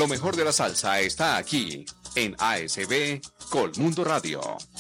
Lo mejor de la salsa está aquí, en ASB Colmundo Radio.